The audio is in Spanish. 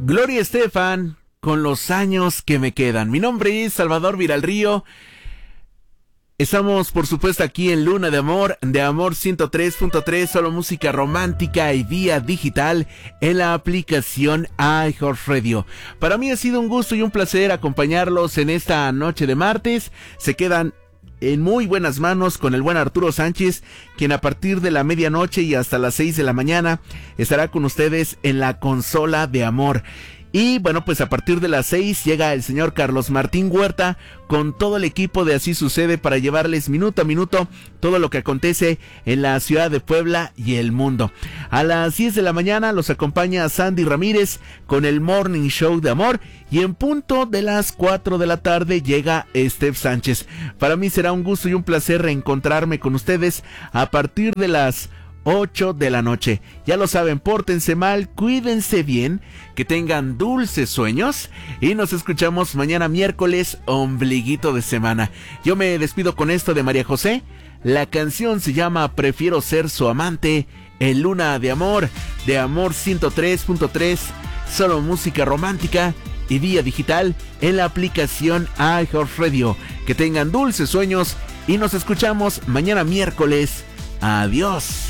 Gloria Estefan, con los años que me quedan. Mi nombre es Salvador Viralrío. Estamos, por supuesto, aquí en Luna de Amor 103.3, solo música romántica y vía digital en la aplicación iHeartRadio. Para mí ha sido un gusto y un placer acompañarlos en esta noche de martes. Se quedan en muy buenas manos con el buen Arturo Sánchez, quien a partir de la medianoche y hasta las 6 de la mañana estará con ustedes en la consola de amor. Y bueno, pues a partir de las 6 llega el señor Carlos Martín Huerta con todo el equipo de Así Sucede para llevarles minuto a minuto todo lo que acontece en la ciudad de Puebla y el mundo. A las 10 de la mañana los acompaña Sandy Ramírez con el Morning Show de Amor, y en punto de las 4 de la tarde llega Steph Sánchez. Para mí será un gusto y un placer reencontrarme con ustedes a partir de las 8 de la noche. Ya lo saben, pórtense mal, cuídense bien, que tengan dulces sueños y nos escuchamos mañana miércoles, ombliguito de semana. Yo me despido con esto de María José. La canción se llama Prefiero ser su amante, en Luna de Amor 103.3, solo música romántica y vía digital en la aplicación iHeartRadio. Que tengan dulces sueños y nos escuchamos mañana miércoles. Adiós.